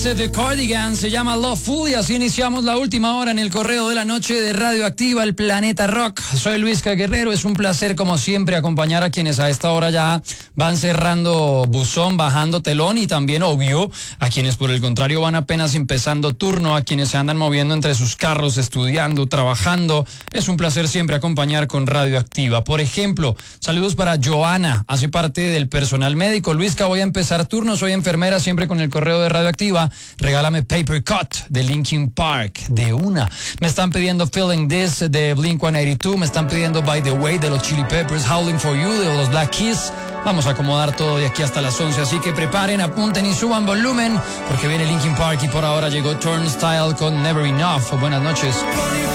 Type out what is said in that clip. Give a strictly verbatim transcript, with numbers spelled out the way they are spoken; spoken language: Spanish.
The Cardigan se llama Loveful y así iniciamos la última hora en el correo de la noche de Radioactiva, el Planeta Rock. Soy Luis Guerrero, es un placer como siempre acompañar a quienes a esta hora ya van cerrando buzón, bajando telón y también obvio a quienes por el contrario van apenas empezando turno, a quienes se andan moviendo entre sus carros, estudiando, trabajando. Es un placer siempre acompañar con Radioactiva. Por ejemplo, saludos para Joana, hace parte del personal médico. Luisca, voy a empezar turno, soy enfermera, siempre con el correo de Radioactiva. Regálame Paper Cut de Linkin Park, de una. Me están pidiendo Feeling This de Blink ciento ochenta y dos, me están pidiendo By the Way de los Chili Peppers, Howling for You de los Black Keys. Vamos a acomodar todo de aquí hasta las once, así que preparen, apunten y suban volumen, porque viene Linkin Park y por ahora llegó Turnstile con Never Enough. Buenas noches.